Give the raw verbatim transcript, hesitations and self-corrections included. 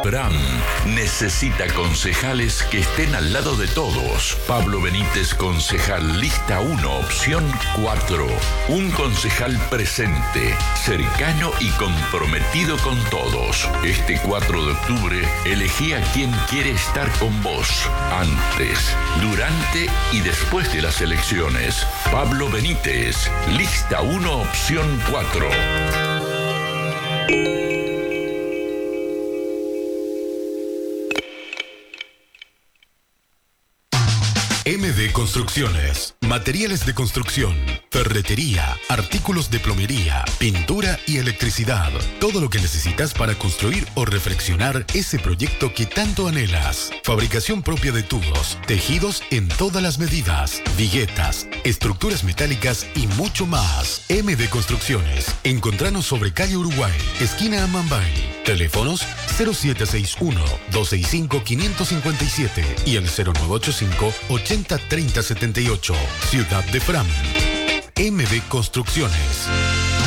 Fram necesita concejales que estén al lado de todos. Pablo Benítez, concejal lista uno, opción cuatro. Un concejal presente, cercano y comprometido con todos. Este cuatro de octubre, elegí a quien quiere estar con vos. Antes, durante y después de las elecciones. Pablo Benítez, lista uno, opción cuatro. M D Construcciones, materiales de construcción, ferretería, artículos de plomería, pintura y electricidad. Todo lo que necesitas para construir o reflexionar ese proyecto que tanto anhelas. Fabricación propia de tubos, tejidos en todas las medidas, viguetas, estructuras metálicas y mucho más. M D Construcciones. Encontranos sobre calle Uruguay, esquina Amambay. Teléfonos cero siete seis uno, dos seis cinco, cinco cinco siete y el cero nueve ocho cinco, ochenta, treinta setenta y ocho. Ciudad de Fram. M D Construcciones.